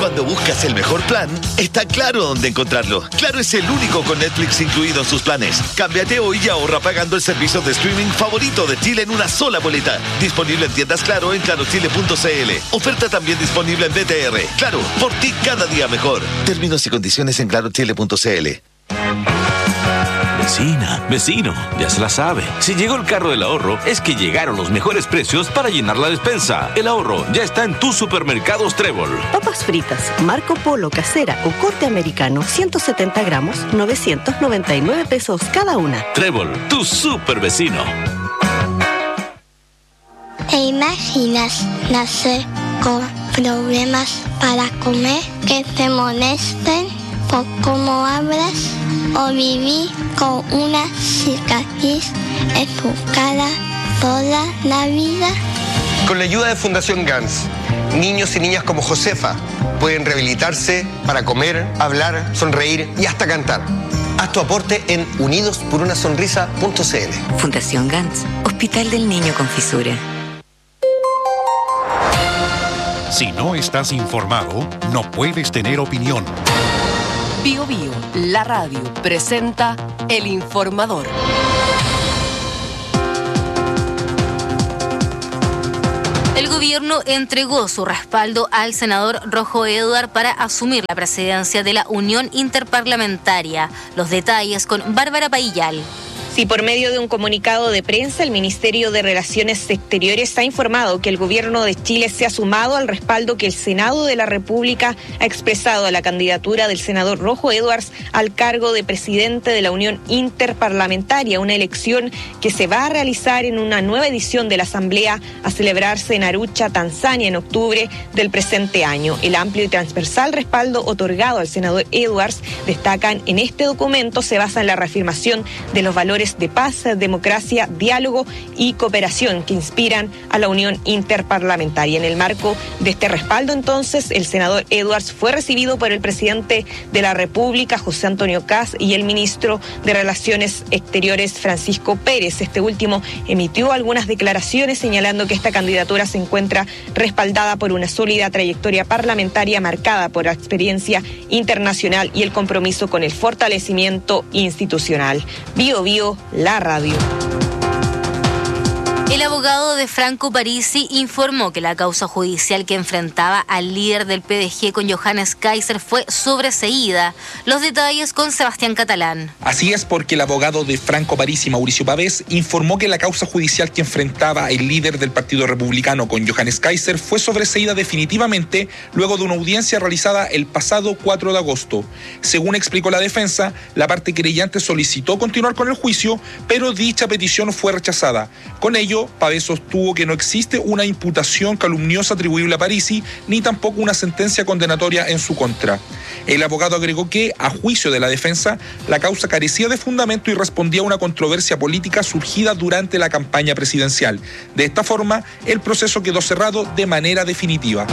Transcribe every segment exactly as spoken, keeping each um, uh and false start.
Cuando buscas el mejor plan, está Claro dónde encontrarlo. Claro es el único con Netflix incluido en sus planes. Cámbiate hoy y ahorra pagando el servicio de streaming favorito de Chile en una sola boleta. Disponible en tiendas Claro en claro chile punto c l. Oferta también disponible en B T R. Claro, por ti cada día mejor. Términos y condiciones en claro chile punto c l. Vecina, vecino, ya se la sabe. Si llegó el carro del ahorro, es que llegaron los mejores precios para llenar la despensa. El ahorro ya está en tus supermercados Trébol. Papas fritas, Marco Polo, casera o corte americano, ciento setenta gramos, novecientos noventa y nueve pesos cada una. Trébol, tu super vecino. ¿Te imaginas nacer con problemas para comer, que te molesten por cómo hablas, o vivir con una cicatriz en tu cara toda la vida? Con la ayuda de Fundación Gans, niños y niñas como Josefa pueden rehabilitarse para comer, hablar, sonreír y hasta cantar. Haz tu aporte en unidos por una sonrisa punto c l. Fundación Gans, Hospital del Niño con Fisura. Si no estás informado, no puedes tener opinión. Bio Bio, la radio, presenta El Informador. El gobierno entregó su respaldo al senador Rojo Edwards para asumir la presidencia de la Unión Interparlamentaria. Los detalles con Bárbara Paillal. Sí, por medio de un comunicado de prensa, el Ministerio de Relaciones Exteriores ha informado que el gobierno de Chile se ha sumado al respaldo que el Senado de la República ha expresado a la candidatura del senador Rojo Edwards al cargo de presidente de la Unión Interparlamentaria, una elección que se va a realizar en una nueva edición de la Asamblea a celebrarse en Arusha, Tanzania, en octubre del presente año. El amplio y transversal respaldo otorgado al senador Edwards, destacan en este documento, se basa en la reafirmación de los valores de paz, democracia, diálogo y cooperación que inspiran a la Unión Interparlamentaria. En el marco de este respaldo, entonces, el senador Edwards fue recibido por el presidente de la República, José Antonio Kast, y el ministro de Relaciones Exteriores, Francisco Pérez. Este último emitió algunas declaraciones señalando que esta candidatura se encuentra respaldada por una sólida trayectoria parlamentaria marcada por la experiencia internacional y el compromiso con el fortalecimiento institucional. Bio Bio, la radio. El abogado de Franco Parisi informó que la causa judicial que enfrentaba al líder del P D G con Johannes Kaiser fue sobreseída. Los detalles con Sebastián Catalán. Así es, porque el abogado de Franco Parisi, Mauricio Pavés, informó que la causa judicial que enfrentaba el líder del Partido Republicano con Johannes Kaiser fue sobreseída definitivamente luego de una audiencia realizada el pasado cuatro de agosto. Según explicó la defensa, la parte querellante solicitó continuar con el juicio, pero dicha petición fue rechazada. Con ello, Pavés sostuvo que no existe una imputación calumniosa atribuible a Parisi, ni tampoco una sentencia condenatoria en su contra. El abogado agregó que, a juicio de la defensa, la causa carecía de fundamento y respondía a una controversia política surgida durante la campaña presidencial. De esta forma, el proceso quedó cerrado de manera definitiva.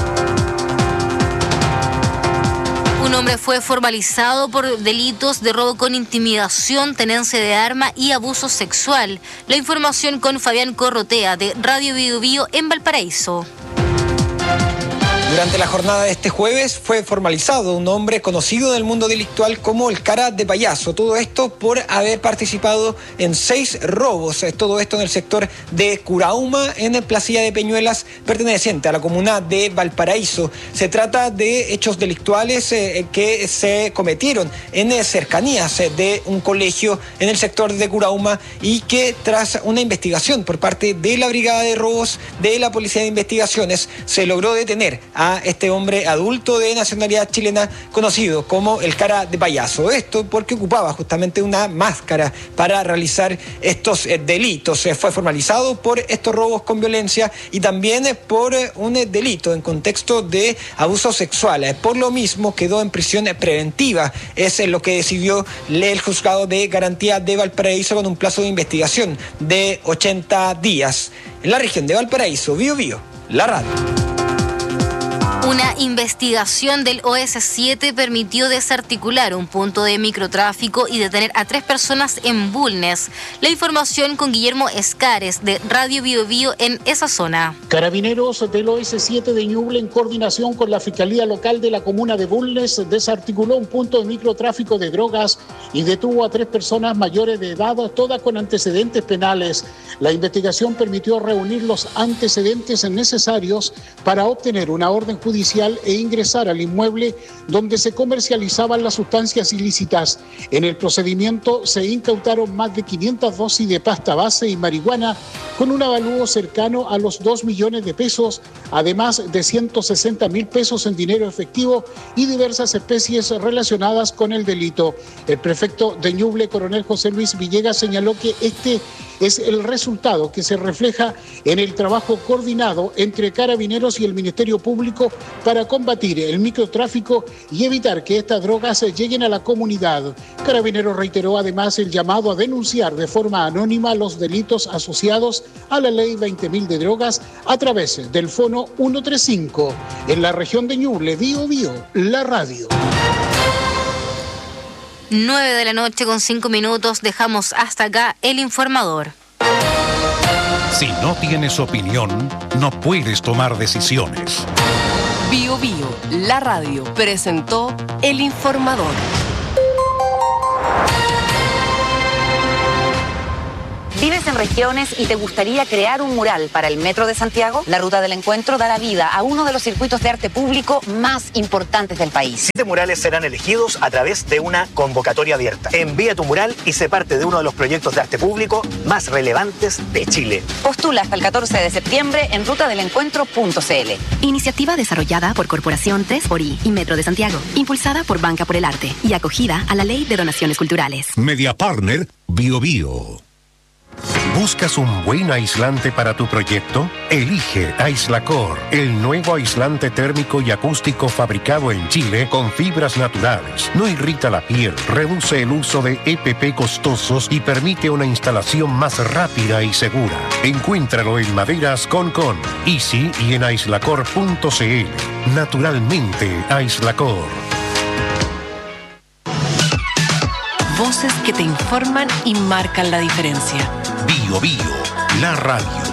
Un hombre fue formalizado por delitos de robo con intimidación, tenencia de arma y abuso sexual. La información con Fabián Corrotea de Radio Bio Bio en Valparaíso. Durante la jornada de este jueves fue formalizado un hombre conocido del mundo delictual como el Cara de Payaso. Todo esto por haber participado en seis robos. Todo esto en el sector de Curauma, en el Placilla de Peñuelas, perteneciente a la comuna de Valparaíso. Se trata de hechos delictuales eh, que se cometieron en eh, cercanías eh, de un colegio en el sector de Curauma y que tras una investigación por parte de la Brigada de Robos de la Policía de Investigaciones se logró detener a este hombre adulto de nacionalidad chilena conocido como el Cara de Payaso. Esto porque ocupaba justamente una máscara para realizar estos eh, delitos. Se fue formalizado por estos robos con violencia y también eh, por eh, un eh, delito en contexto de abuso sexual. Eh, por lo mismo quedó en prisión eh, preventiva. Es eh, lo que decidió el juzgado de garantía de Valparaíso con un plazo de investigación de ochenta días. En la región de Valparaíso, Bio Bio, la radio. Una investigación del O S siete permitió desarticular un punto de microtráfico y detener a tres personas en Bulnes. La información con Guillermo Escares de Radio Bio Bio en esa zona. Carabineros del O S siete de Ñuble, en coordinación con la Fiscalía Local de la comuna de Bulnes, desarticuló un punto de microtráfico de drogas y detuvo a tres personas mayores de edad, todas con antecedentes penales. La investigación permitió reunir los antecedentes necesarios para obtener una orden judicial e ingresar al inmueble donde se comercializaban las sustancias ilícitas. En el procedimiento se incautaron más de quinientas dosis de pasta base y marihuana con un avalúo cercano a los dos millones de pesos, además de ciento sesenta mil pesos en dinero efectivo y diversas especies relacionadas con el delito. El prefecto de Ñuble, coronel José Luis Villegas, señaló que este es el resultado que se refleja en el trabajo coordinado entre Carabineros y el Ministerio Público para combatir el microtráfico y evitar que estas drogas lleguen a la comunidad. Carabineros reiteró además el llamado a denunciar de forma anónima los delitos asociados a la Ley veinte mil de drogas a través del Fono ciento treinta y cinco. En la región de Ñuble, Bio Bio, la radio. nueve de la noche con cinco minutos, dejamos hasta acá el informador. Si no tienes opinión, no puedes tomar decisiones. Bio Bio, la radio, presentó el informador. ¿Vives en regiones y te gustaría crear un mural para el Metro de Santiago? La Ruta del Encuentro dará vida a uno de los circuitos de arte público más importantes del país. Siete murales serán elegidos a través de una convocatoria abierta. Envía tu mural y sé parte de uno de los proyectos de arte público más relevantes de Chile. Postula hasta el catorce de septiembre en ruta del encuentro punto c l. Iniciativa desarrollada por Corporación tres por I y Metro de Santiago, impulsada por Banca por el Arte y acogida a la Ley de Donaciones Culturales. Media Partner Bio Bio. ¿Buscas un buen aislante para tu proyecto? Elige Aislacor, el nuevo aislante térmico y acústico fabricado en Chile con fibras naturales. No irrita la piel, reduce el uso de E P P costosos y permite una instalación más rápida y segura. Encuéntralo en Maderas Concon, Easy y en aislacor punto c l. Naturalmente, Aislacor. Voces que te informan y marcan la diferencia. Bio Bio, la radio.